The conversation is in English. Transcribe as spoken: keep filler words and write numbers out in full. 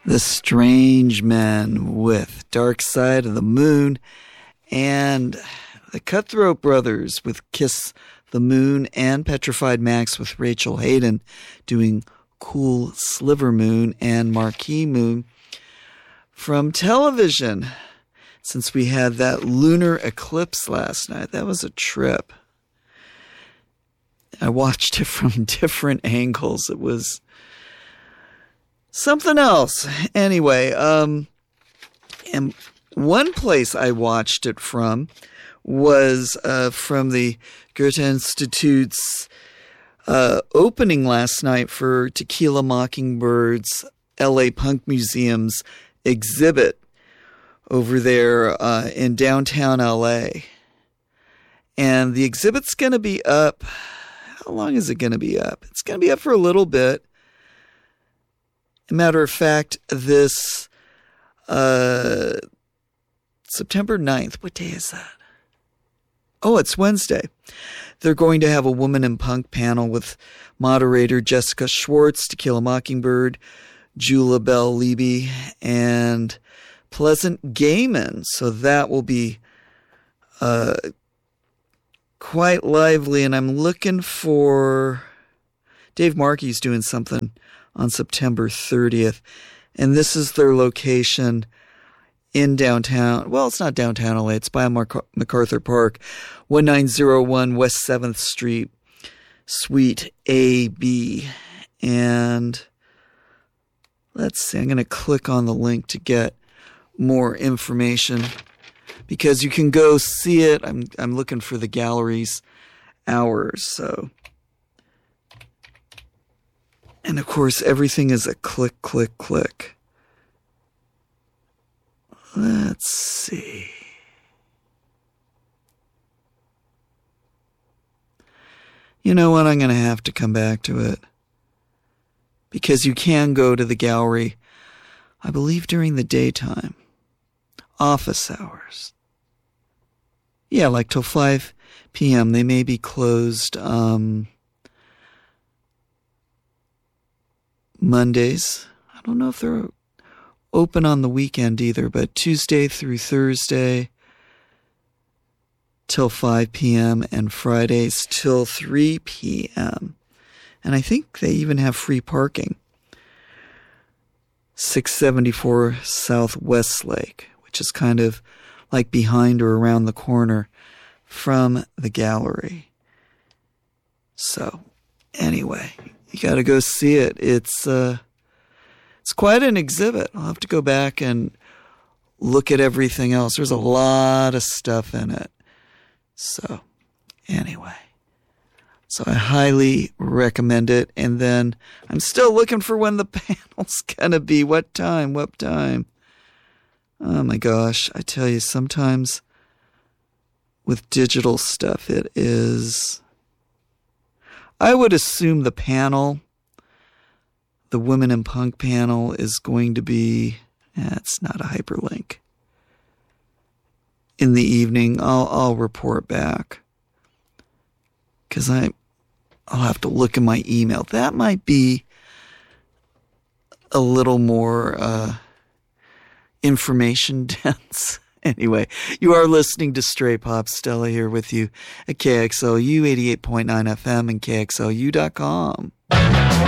The Strange Men with Dark Side of the Moon, and the Cutthroat Brothers with Kiss the Moon, and Petrified Max with Rachel Hayden doing Cool Sliver Moon and Marquee Moon. From television, since we had that lunar eclipse last night, that was a trip. I watched it from different angles. It was something else. Anyway, um, and one place I watched it from was uh, from the Goethe Institute's uh, opening last night for Tequila Mockingbird's L A Punk Museum's exhibit over there uh, in downtown L A. And the exhibit's going to be up. How long is it going to be up? It's going to be up for a little bit. As a matter of fact, this uh, September ninth, what day is that? Oh, it's Wednesday. They're going to have a Woman in Punk panel with moderator Jessica Schwartz, Tequila Mockingbird, Jula Bell Leiby, and Pleasant Gayman. So that will be uh, quite lively. And I'm looking for Dave Markey's doing something on September thirtieth. And this is their location in downtown. Well, it's not downtown L A. It's by Mar- MacArthur Park, nineteen oh one West seventh Street, Suite A B. And let's see, I'm going to click on the link to get more information because you can go see it. I'm I'm looking for the gallery's hours, so. And of course, everything is a click, click, click. Let's see. You know what? I'm going to have to come back to it. Because you can go to the gallery, I believe, during the daytime. Office hours. Yeah, like till five p.m. They may be closed um, Mondays. I don't know if they're open on the weekend either, but Tuesday through Thursday till five p.m. and Fridays till three p.m. And I think they even have free parking. six seventy-four South Westlake, which is kind of like behind or around the corner from the gallery. So, anyway, you got to go see it. It's uh, it's quite an exhibit. I'll have to go back and look at everything else. There's a lot of stuff in it. So, anyway. So I highly recommend it. And then I'm still looking for when the panel's going to be. What time? What time? Oh my gosh. I tell you, sometimes with digital stuff, it is... I would assume the panel, the Women in Punk panel, is going to be... Eh, it's not a hyperlink. In the evening, I'll, I'll report back. Because I, I'll have to look in my email. That might be a little more uh, information dense. Anyway, you are listening to Stray Pop. Stella here with you at K X L U eighty-eight point nine F M and K X L U dot com.